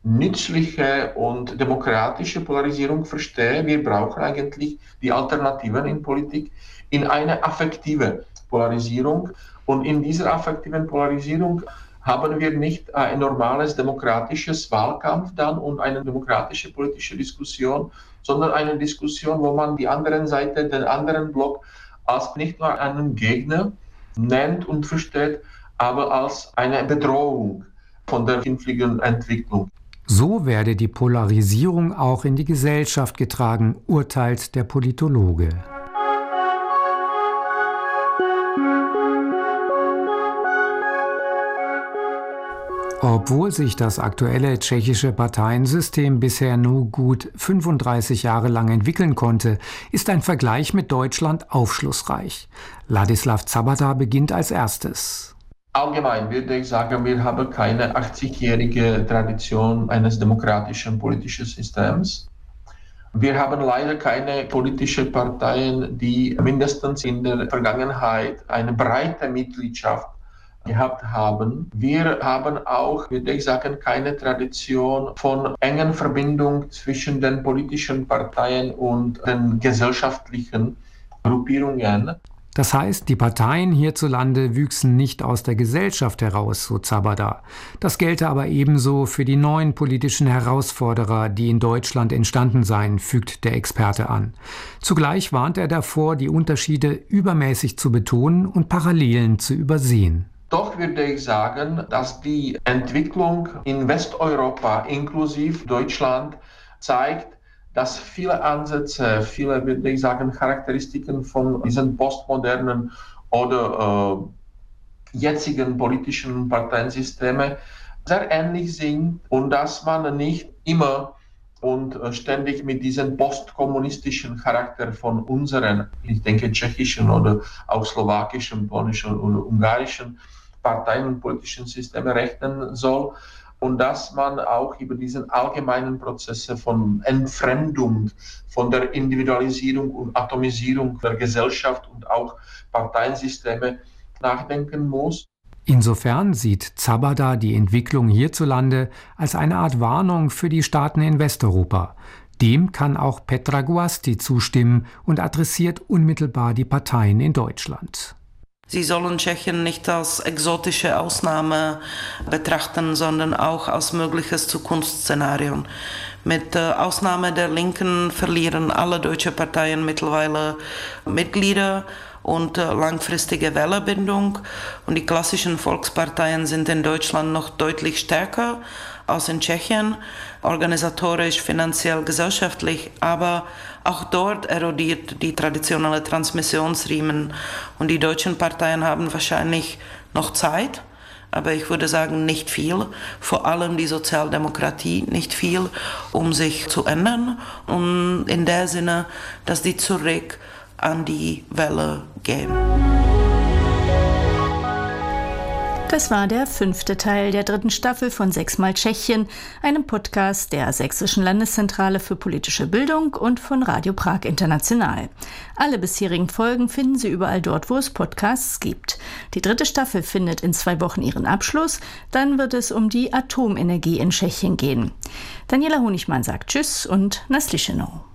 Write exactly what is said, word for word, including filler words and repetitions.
nützliche und demokratische Polarisierung verstehe. Wir brauchen eigentlich die Alternativen in Politik in eine affektive Polarisierung. Und in dieser affektiven Polarisierung haben wir nicht ein normales demokratisches Wahlkampf dann und eine demokratische politische Diskussion, sondern eine Diskussion, wo man die andere Seite, den anderen Block als nicht nur einen Gegner nennt und versteht, aber als eine Bedrohung von der künftigen Entwicklung. So werde die Polarisierung auch in die Gesellschaft getragen, urteilt der Politologe. Obwohl sich das aktuelle tschechische Parteiensystem bisher nur gut fünfunddreißig Jahre lang entwickeln konnte, ist ein Vergleich mit Deutschland aufschlussreich. Ladislav Zabada beginnt als erstes. Allgemein würde ich sagen, wir haben keine achtzigjährige Tradition eines demokratischen politischen Systems. Wir haben leider keine politischen Parteien, die mindestens in der Vergangenheit eine breite Mitgliedschaft gehabt haben. Wir haben auch, würde ich sagen, keine Tradition von engen Verbindung zwischen den politischen Parteien und den gesellschaftlichen Gruppierungen. Das heißt, die Parteien hierzulande wüchsen nicht aus der Gesellschaft heraus, so Zabada. Das gelte aber ebenso für die neuen politischen Herausforderer, die in Deutschland entstanden seien, fügt der Experte an. Zugleich warnt er davor, die Unterschiede übermäßig zu betonen und Parallelen zu übersehen. Doch würde ich sagen, dass die Entwicklung in Westeuropa inklusive Deutschland zeigt, dass viele Ansätze, viele, würde ich sagen, Charakteristiken von diesen postmodernen oder äh, jetzigen politischen Parteiensystemen sehr ähnlich sind und dass man nicht immer und ständig mit diesem postkommunistischen Charakter von unseren, ich denke, tschechischen oder auch slowakischen, polnischen oder ungarischen Parteien und politischen Systemen rechnen soll. Und dass man auch über diesen allgemeinen Prozesse von Entfremdung, von der Individualisierung und Atomisierung der Gesellschaft und auch Parteiensysteme nachdenken muss. Insofern sieht Zabada die Entwicklung hierzulande als eine Art Warnung für die Staaten in Westeuropa. Dem kann auch Petra Guasti zustimmen und adressiert unmittelbar die Parteien in Deutschland. Sie sollen Tschechien nicht als exotische Ausnahme betrachten, sondern auch als mögliches Zukunftsszenario. Mit Ausnahme der Linken verlieren alle deutsche Parteien mittlerweile Mitglieder und langfristige Wählerbindung. Und die klassischen Volksparteien sind in Deutschland noch deutlich stärker als in Tschechien, organisatorisch, finanziell, gesellschaftlich, aber auch dort erodiert die traditionelle Transmissionsriemen und die deutschen Parteien haben wahrscheinlich noch Zeit, aber ich würde sagen nicht viel, vor allem die Sozialdemokratie nicht viel, um sich zu ändern und in der Sinne, dass die zurück an die Welle gehen. Das war der fünfte Teil der dritten Staffel von Sechsmal Tschechien, einem Podcast der Sächsischen Landeszentrale für politische Bildung und von Radio Prag International. Alle bisherigen Folgen finden Sie überall dort, wo es Podcasts gibt. Die dritte Staffel findet in zwei Wochen ihren Abschluss. Dann wird es um die Atomenergie in Tschechien gehen. Daniela Honigmann sagt Tschüss und Naslyšenou.